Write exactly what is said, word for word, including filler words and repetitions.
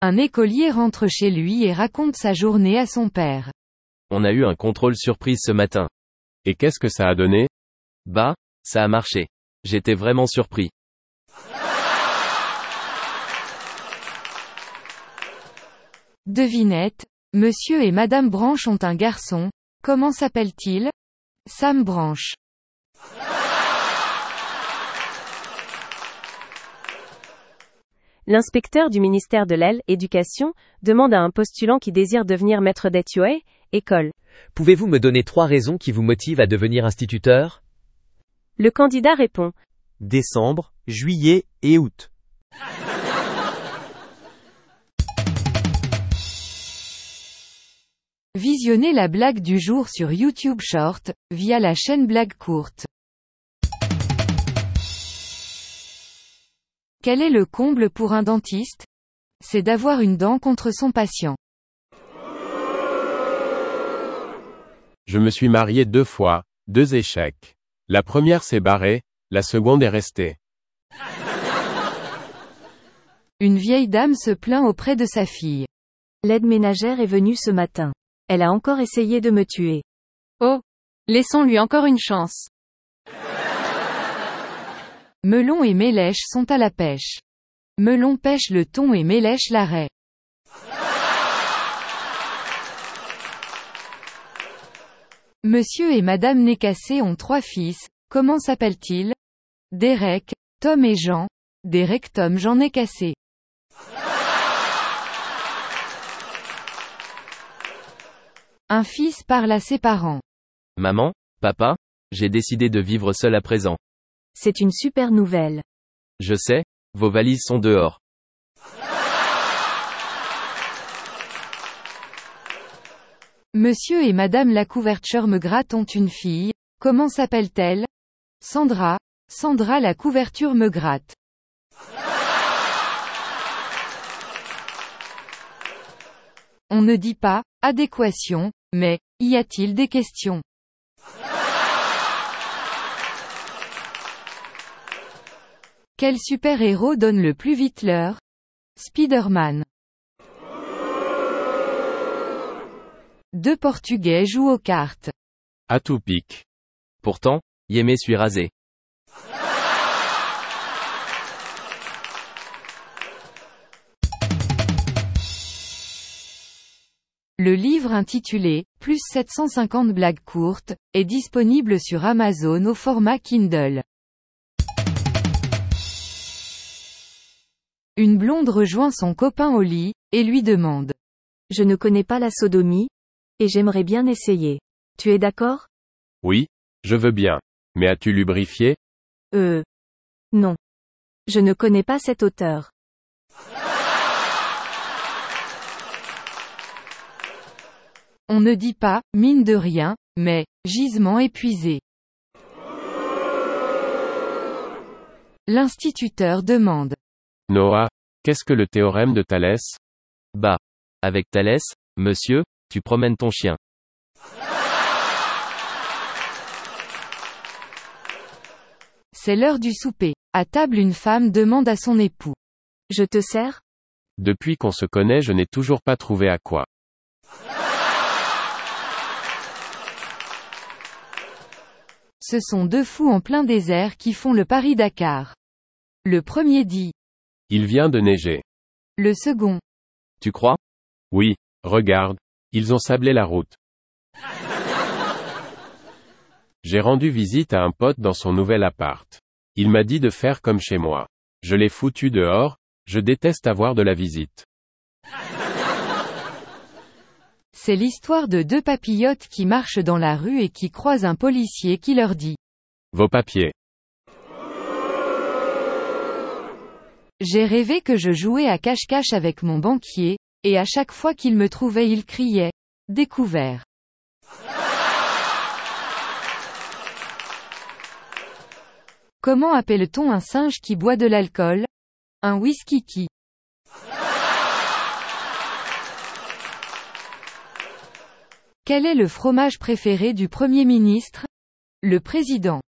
Un écolier rentre chez lui et raconte sa journée à son père. On a eu un contrôle surprise ce matin. Et qu'est-ce que ça a donné? Bah, ça a marché. J'étais vraiment surpris. Devinette, Monsieur et Madame Branche ont un garçon, comment s'appelle-t-il? Sam Branche. L'inspecteur du ministère de l'Éducation demande à un postulant qui désire devenir maître d'école, école. Pouvez-vous me donner trois raisons qui vous motivent à devenir instituteur? Le candidat répond. Décembre, juillet et août. Visionnez la blague du jour sur YouTube Short, via la chaîne Blague Courte. Quel est le comble pour un dentiste? C'est d'avoir une dent contre son patient. Je me suis marié deux fois, deux échecs. La première s'est barrée, la seconde est restée. Une vieille dame se plaint auprès de sa fille. L'aide ménagère est venue ce matin. Elle a encore essayé de me tuer. Oh, laissons-lui encore une chance. Melon et Mélèche sont à la pêche. Melon pêche le thon et Mélèche la raie. Monsieur et Madame Nécassé ont trois fils, comment s'appellent-ils? Derek, Tom et Jean. Derek Tom Jean Nécassé. Un fils parle à ses parents. Maman, papa, j'ai décidé de vivre seul à présent. C'est une super nouvelle. Je sais, vos valises sont dehors. Monsieur et Madame la couverture me gratte ont une fille, comment s'appelle-t-elle? Sandra, Sandra la couverture me gratte. On ne dit pas, adéquation, mais, y a-t-il des questions? Quel super-héros donne le plus vite l'heure? Spider-Man. Deux Portugais jouent aux cartes. À tout pique. Pourtant, Yémé suis rasé. Le livre intitulé « Plus sept cent cinquante blagues courtes » est disponible sur Amazon au format Kindle. Une blonde rejoint son copain au lit, et lui demande. Je ne connais pas la sodomie, et j'aimerais bien essayer. Tu es d'accord? Oui, je veux bien. Mais as-tu lubrifié? Euh. Non. Je ne connais pas cet auteur. On ne dit pas, mine de rien, mais, gisement épuisé. L'instituteur demande. Noah, qu'est-ce que le théorème de Thalès? Bah. Avec Thalès, monsieur, tu promènes ton chien. C'est l'heure du souper. À table une femme demande à son époux. Je te sers? Depuis qu'on se connaît je n'ai toujours pas trouvé à quoi. Ce sont deux fous en plein désert qui font le Paris-Dakar. Le premier dit. Il vient de neiger. Le second. Tu crois? Oui, regarde, ils ont sablé la route. J'ai rendu visite à un pote dans son nouvel appart. Il m'a dit de faire comme chez moi. Je l'ai foutu dehors, je déteste avoir de la visite. C'est l'histoire de deux papillotes qui marchent dans la rue et qui croisent un policier qui leur dit. Vos papiers. J'ai rêvé que je jouais à cache-cache avec mon banquier, et à chaque fois qu'il me trouvait il criait. Découvert. Comment appelle-t-on un singe qui boit de l'alcool? Un whisky-qui. Quel est le fromage préféré du Premier ministre? Le président.